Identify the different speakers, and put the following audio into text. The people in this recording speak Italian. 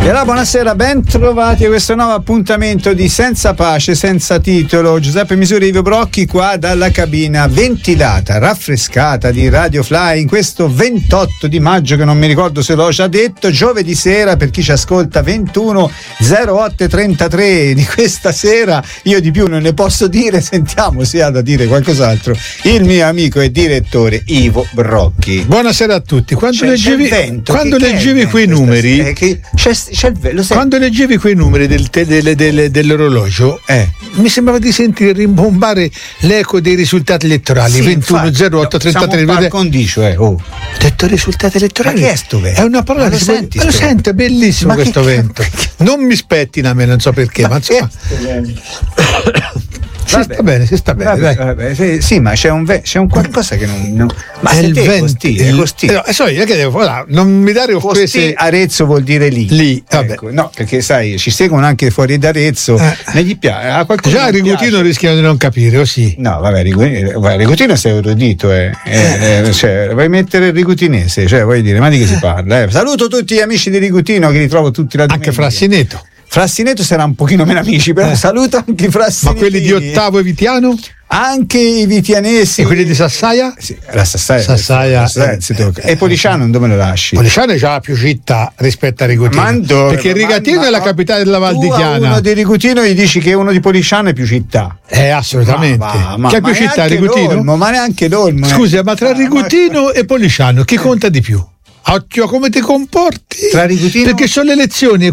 Speaker 1: E allora buonasera, ben trovati a questo nuovo appuntamento di Senza Pace, Senza Titolo. Giuseppe Misuri, Ivo Brocchi qua dalla cabina ventilata, raffrescata di Radio Fly in questo 28 di maggio, che non mi ricordo se l'ho già detto, giovedì sera per chi ci ascolta, 21:08:33 di questa sera. Io di più non ne posso dire, sentiamo se ha da dire qualcos'altro il mio amico e direttore Ivo Brocchi.
Speaker 2: Buonasera a tutti. Quando leggevi quei numeri, quando leggevi quei numeri dell'orologio, mi sembrava di sentire rimbombare l'eco dei risultati elettorali. 21:08:33.
Speaker 1: Par condicio,
Speaker 2: detto risultati elettorali.
Speaker 1: Ma che è sto vento?
Speaker 2: È una parola che lo sento, è bellissimo questo vento. Non mi spettina a me, non so perché, ma insomma. Si sta bene.
Speaker 1: Vabbè, sì, ma c'è un qualcosa che non ma
Speaker 2: è il
Speaker 1: vento.
Speaker 2: Non mi dare offese.
Speaker 1: Arezzo vuol dire lì.
Speaker 2: Vabbè.
Speaker 1: Ecco, no, perché sai, ci seguono anche fuori d'Arezzo. Gli piace. A qualcuno
Speaker 2: già Rigutino rischiano di non capire, o sì?
Speaker 1: No, vabbè, Rigutino sei erudito, cioè, vuoi mettere il rigutinese, cioè vuoi dire, ma di che si parla? Saluto tutti gli amici di Rigutino che li trovo tutti la domenica.
Speaker 2: Anche Frassineto sarà un pochino meno amici, però saluto anche i Frassinetini. Ma quelli di Ottavo e Vitiano?
Speaker 1: Anche i vitianesi.
Speaker 2: E quelli di Sassaia?
Speaker 1: Sì, la Sassaia si tocca. E Policiano dove lo lasci?
Speaker 2: Policiano è già più città rispetto a Rigutino. Perché Rigatino è la capitale della Val di Chiana.
Speaker 1: Uno di Rigutino gli dici che uno di Policiano è più città.
Speaker 2: Assolutamente. Che è più città Rigutino?
Speaker 1: Ma neanche Dolmo.
Speaker 2: Scusa, ma tra Rigutino e Policiano chi conta di più? Occhio come ti comporti?
Speaker 1: Tra Rigutino?
Speaker 2: Perché sono le elezioni